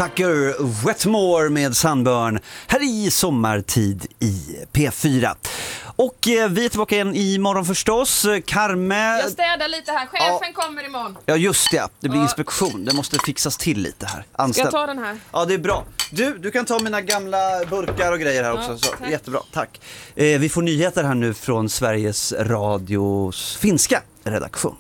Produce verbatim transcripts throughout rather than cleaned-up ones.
Tucker, Wetmore med Sunburn här i Sommartid i P fyra. Och eh, vi är tillbaka igen imorgon förstås. Carme... Jag städar lite här, chefen ja. kommer imorgon. Ja just det, det blir ja. inspektion. Det måste fixas till lite här. Anställ. Ska jag ta den här? Ja det är bra. Du, du kan ta mina gamla burkar och grejer här också. Ja, så, tack. jättebra, tack. Eh, vi får nyheter här nu från Sveriges Radios finska redaktion.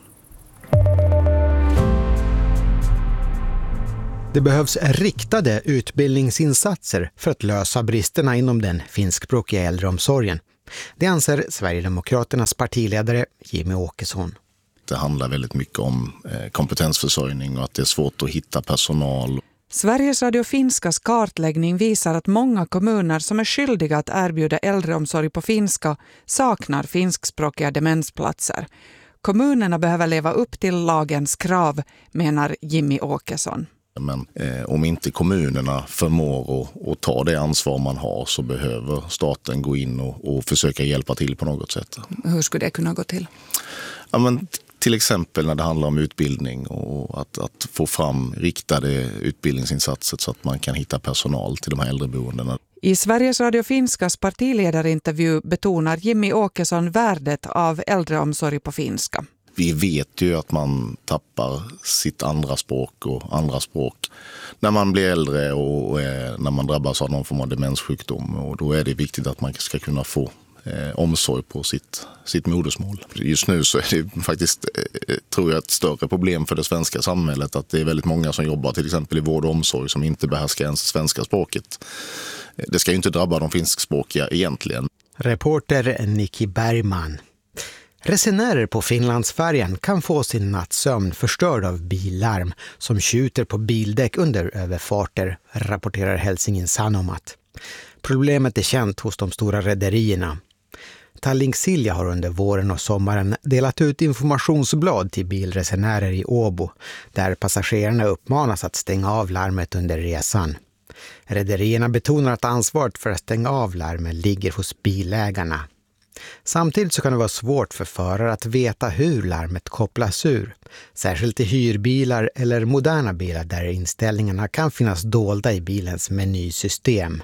Det behövs riktade utbildningsinsatser för att lösa bristerna inom den finskspråkiga äldreomsorgen. Det anser Sverigedemokraternas partiledare Jimmie Åkesson. Det handlar väldigt mycket om kompetensförsörjning och att det är svårt att hitta personal. Sveriges Radio Finskas kartläggning visar att många kommuner som är skyldiga att erbjuda äldreomsorg på finska saknar finskspråkiga demensplatser. Kommunerna behöver leva upp till lagens krav, menar Jimmie Åkesson. Men eh, om inte kommunerna förmår att, att ta det ansvar man har så behöver staten gå in och, och försöka hjälpa till på något sätt. Hur skulle det kunna gå till? Ja, men till exempel när det handlar om utbildning och att, att få fram riktade utbildningsinsatser så att man kan hitta personal till de här äldreboendena. I Sveriges Radio Finskas partiledarintervju betonar Jimmie Åkesson värdet av äldreomsorg på finska. Vi vet ju att man tappar sitt andra språk och andra språk när man blir äldre och när man drabbas av någon form av demenssjukdom. Och då är det viktigt att man ska kunna få eh, omsorg på sitt, sitt modersmål. Just nu så är det faktiskt, eh, tror jag, ett större problem för det svenska samhället att det är väldigt många som jobbar till exempel i vård och omsorg som inte behärskar ens svenska språket. Det ska ju inte drabba de finskspråkiga egentligen. Reporter Nicky Bergman. Resenärer på Finlandsfärjan kan få sin nattsömn förstörd av billarm som skjuter på bildäck under överfarter, rapporterar Helsingin Sanomat. Problemet är känt hos de stora rederierna. Tallink Silja har under våren och sommaren delat ut informationsblad till bilresenärer i Åbo där passagerarna uppmanas att stänga av larmet under resan. Rederierna betonar att ansvaret för att stänga av larmen ligger hos bilägarna. Samtidigt så kan det vara svårt för förare att veta hur larmet kopplas ur, särskilt i hyrbilar eller moderna bilar där inställningarna kan finnas dolda i bilens menysystem.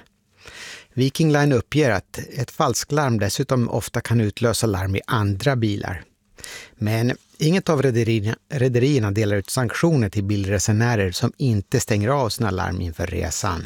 Viking Line uppger att ett falsklarm dessutom ofta kan utlösa larm i andra bilar. Men inget av rederierna, rederierna delar ut sanktioner till bilresenärer som inte stänger av sina larm inför resan.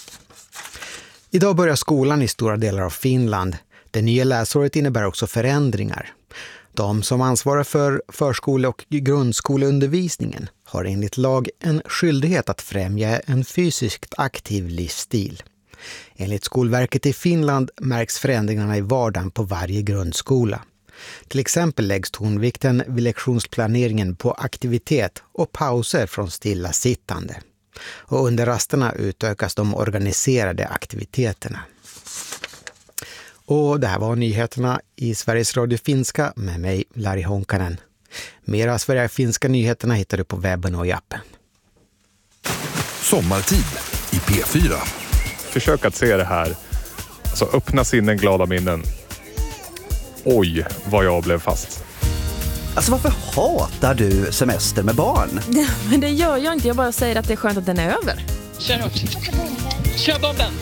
Idag börjar skolan i stora delar av Finland. Det nya läsåret innebär också förändringar. De som ansvarar för förskole- och grundskoleundervisningen har enligt lag en skyldighet att främja en fysiskt aktiv livsstil. Enligt Skolverket i Finland märks förändringarna i vardagen på varje grundskola. Till exempel läggs tonvikten vid lektionsplaneringen på aktivitet och pauser från stillasittande. Och under rasterna utökas de organiserade aktiviteterna. Och det här var nyheterna i Sveriges Radio Finska med mig, Lari Honkanen. Mera Sveriges finska nyheterna hittar du på webben och i appen. Sommartid i P fyra. Försök att se det här. Alltså öppna sinnen, glada minnen. Oj, vad jag blev fast. Alltså varför hatar du semester med barn? Ja, men det gör jag inte, jag bara säger att det är skönt att den är över. Kör hårt. Kör bomben.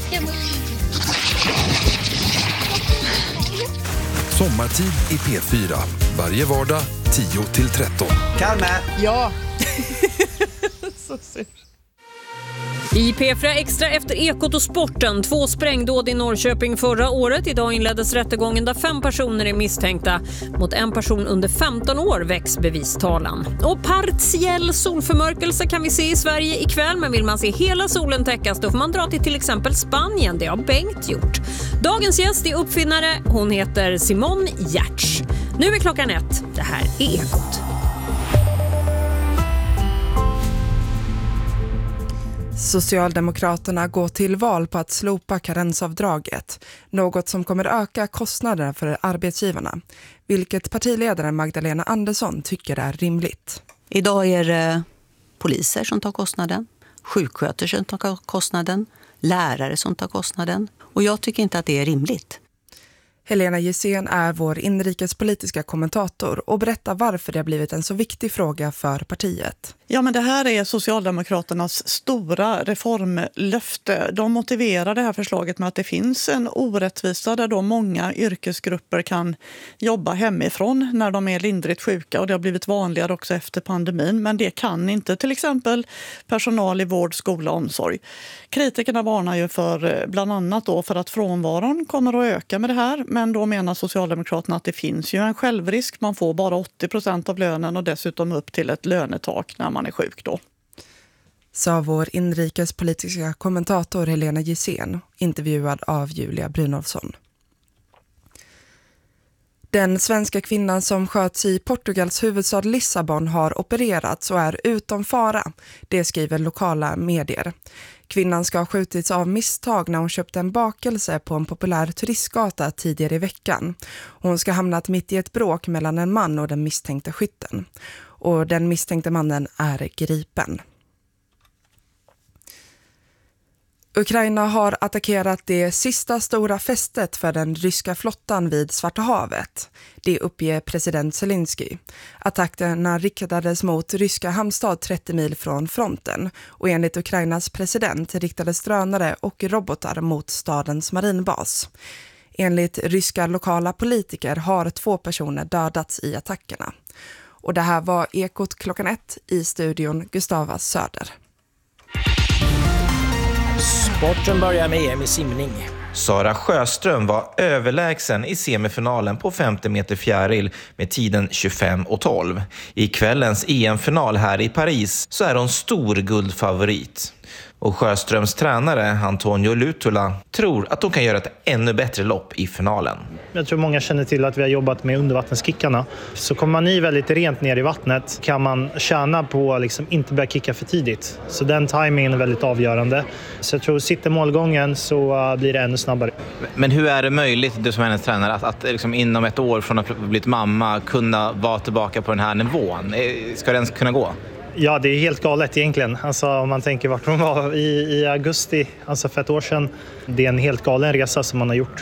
Sommartid i P fyra. Varje vardag tio till tretton. Carme! Ja. Så sur. I P fyra Extra efter Ekot och sporten. Två sprängdåd i Norrköping förra året. Idag inleddes rättegången där fem personer är misstänkta. Mot en person under femton år väcks bevistalan. Och partiell solförmörkelse kan vi se i Sverige ikväll. Men vill man se hela solen täckas då får man dra till till exempel Spanien. Det har Bengt gjort. Dagens gäst är uppfinnare. Hon heter Simone Giertz. Nu är klockan ett. Det här är Ekot. Socialdemokraterna går till val på att slopa karensavdraget, något som kommer öka kostnaderna för arbetsgivarna, vilket partiledaren Magdalena Andersson tycker är rimligt. Idag är det poliser som tar kostnaden, sjuksköterskor som tar kostnaden, lärare som tar kostnaden och jag tycker inte att det är rimligt. Helena Gissén är vår inrikespolitiska kommentator och berättar varför det har blivit en så viktig fråga för partiet. Ja, men det här är Socialdemokraternas stora reformlöfte. De motiverar det här förslaget med att det finns en orättvisa där då många yrkesgrupper kan jobba hemifrån när de är lindrigt sjuka, och det har blivit vanligare också efter pandemin. Men det kan inte till exempel personal i vård, skola och omsorg. Kritikerna varnar ju för bland annat då för att frånvaron kommer att öka med det här, men då menar Socialdemokraterna att det finns ju en självrisk. Man får bara åttio procent av lönen och dessutom upp till ett lönetak när man är sjuk då. Sa vår inrikespolitiska kommentator Helena Gissén, intervjuad av Julia Brynolfsson. Den svenska kvinnan som sköts i Portugals huvudstad Lissabon har opererats och är utom fara. Det skriver lokala medier. Kvinnan ska ha skjutits av misstag när hon köpte en bakelse på en populär turistgata tidigare i veckan. Hon ska ha hamnat mitt i ett bråk mellan en man och den misstänkte skytten. Och den misstänkte mannen är gripen. Ukraina har attackerat det sista stora fästet för den ryska flottan vid Svarta havet. Det uppger president Zelensky. Attackerna riktades mot ryska hamnstad trettio mil från fronten, och enligt Ukrainas president riktades drönare och robotar mot stadens marinbas. Enligt ryska lokala politiker har två personer dödats i attackerna. Och det här var Ekot klockan ett, i studion Gustava Söder. Sporten börjar med E M i simning. Sara Sjöström var överlägsen i semifinalen på femtio meter fjäril med tiden tjugofem och tolv. I kvällens E M-final här i Paris så är hon stor guldfavorit. Och Sjöströms tränare Antonio Lutula tror att hon kan göra ett ännu bättre lopp i finalen. Jag tror många känner till att vi har jobbat med undervattenskickarna. Så kommer man i väldigt rent ner i vattnet kan man tjäna på att liksom inte börja kicka för tidigt. Så den timingen är väldigt avgörande. Så jag tror sitter målgången så blir det ännu snabbare. Men hur är det möjligt, du som hennes tränare, att, att liksom inom ett år från att ha blivit mamma kunna vara tillbaka på den här nivån? Ska det ens kunna gå? Ja, det är helt galet egentligen. Alltså, om man tänker vart hon var i, i augusti, alltså för ett år sedan. Det är en helt galen resa som man har gjort.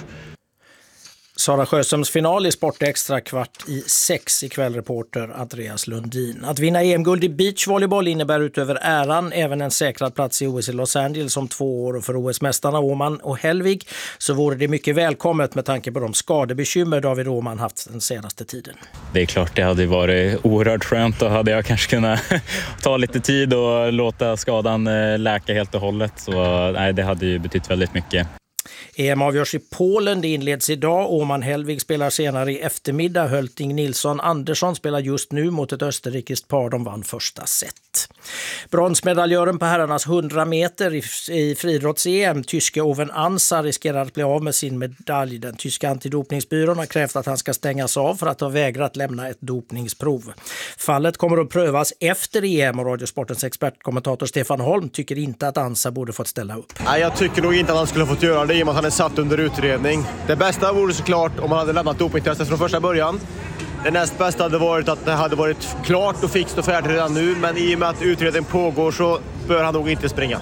Sara Sjöströms final i Sportextra kvart i sex, ikväll reporter Andreas Lundin. Att vinna E M-guld i beachvolleyboll innebär utöver äran även en säkrad plats i O S i Los Angeles om två år, och för O S-mästarna Åman och Hellvig så vore det mycket välkommet med tanke på de skadebekymmer David Åman haft den senaste tiden. Det är klart det hade varit oerhört skönt, och hade jag kanske kunnat ta lite tid och låta skadan läka helt och hållet, så nej, det hade ju betytt väldigt mycket. E M avgörs i Polen, det inleds idag. Åman Hellvig spelar senare i eftermiddag. Hölting Nilsson Andersson spelar just nu mot ett österrikiskt par. De vann första set. Bronsmedaljören på herrarnas hundra meter i, i friidrotts-E M, tyske Oven Ansa, riskerar att bli av med sin medalj. Den tyska antidopningsbyrån har krävt att han ska stängas av för att ha vägrat lämna ett dopningsprov. Fallet kommer att prövas efter E M, och Radiosportens expertkommentator Stefan Holm tycker inte att Ansa borde fått ställa upp. Nej, jag tycker nog inte att han skulle ha fått göra det i och med att han är satt under utredning. Det bästa vore såklart om han hade lämnat dopingtestet från första början. Det näst bästa hade varit att det hade varit klart och fixt och färdigt redan nu, men i och med att utredningen pågår så bör han nog inte springa.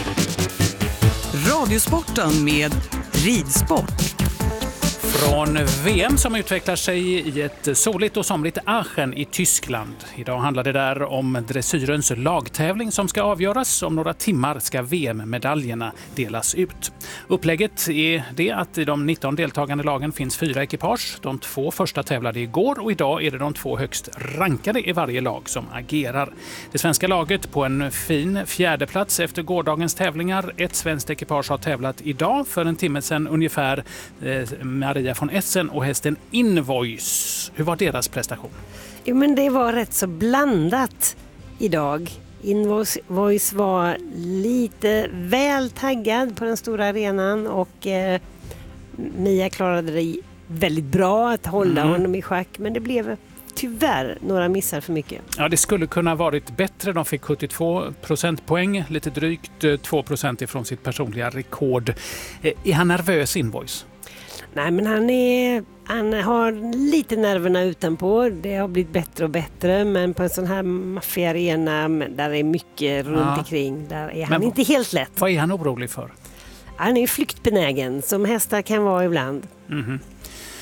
Radiosporten med ridsport. Från V M som utvecklar sig i ett soligt och somrigt Aachen i Tyskland. Idag handlar det där om dressyrens lagtävling som ska avgöras. Om några timmar ska V M-medaljerna delas ut. Upplägget är det att i de nitton deltagande lagen finns fyra ekipage. De två första tävlade igår, och idag är det de två högst rankade i varje lag som agerar. Det svenska laget på en fin fjärde plats efter gårdagens tävlingar. Ett svenskt ekipage har tävlat idag för en timme sedan ungefär. Eh, Maria von Essen och hästen Invoice. Hur var deras prestation? Jo, men det var rätt så blandat idag. Invoice var lite väl taggad på den stora arenan, och eh, Mia klarade det väldigt bra att hålla mm. honom i schack, men det blev tyvärr några missar för mycket. Ja, det skulle kunna varit bättre. De fick sjuttiotvå procentpoäng, lite drygt två procent ifrån sitt personliga rekord. Eh, är han nervös, Invoice? Nej, men han, är, han har lite nerverna utanpå. Det har blivit bättre och bättre, men på en sån här maffig arena där är mycket runt ja. omkring, där är han men, inte helt lätt. Vad är han orolig för? Han är flyktbenägen, som hästar kan vara ibland. Mm-hmm.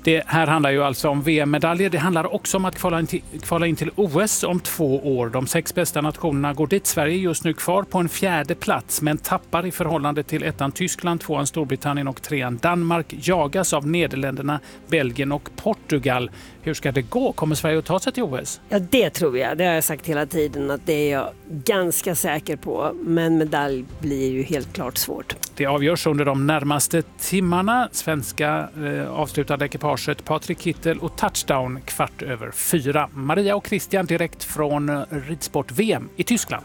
Det här handlar ju alltså om V M-medaljer. Det handlar också om att kvala in, till, kvala in till O S om två år. De sex bästa nationerna går dit. Sverige är just nu kvar på en fjärde plats men tappar i förhållande till ettan Tyskland, tvåan Storbritannien och trean Danmark. Jagas av Nederländerna, Belgien och Portugal. Hur ska det gå? Kommer Sverige att ta sig till O S? Ja, det tror jag. Det har jag sagt hela tiden att det är jag ganska säker på. Men medalj blir ju helt klart svårt. Det avgörs under de närmaste timmarna. Svenska eh, avslutade ekipaget Patrik Kittel och touchdown kvart över fyra. Maria och Christian direkt från eh, ridsport-V M i Tyskland.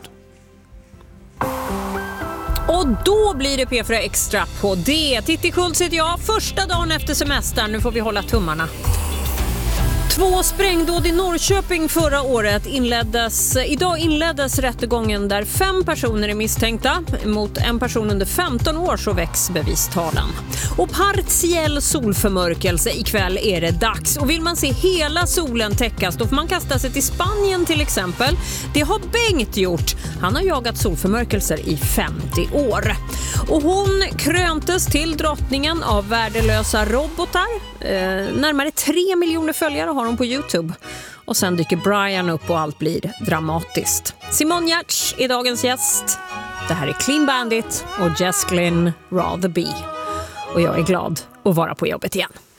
Och då blir det P fyra Extra på det. Titti Schultz heter jag. Första dagen efter semestern. Nu får vi hålla tummarna. Två sprängdåd i Norrköping förra året inleddes, idag inleddes rättegången där fem personer är misstänkta. Mot en person under femton år så väcks bevistalan. Och partiell solförmörkelse ikväll är det dags. Och vill man se hela solen täckas då får man kasta sig till Spanien till exempel. Det har Bengt gjort. Han har jagat solförmörkelser i femtio år. Och hon kröntes till drottningen av värdelösa robotar. Eh, närmare tre miljoner följare har hon på YouTube. Och sen dyker Brian upp och allt blir dramatiskt. Simon Giertz är dagens gäst. Det här är Clean Bandit och Jess Glynne Rather Be. Och jag är glad att vara på jobbet igen.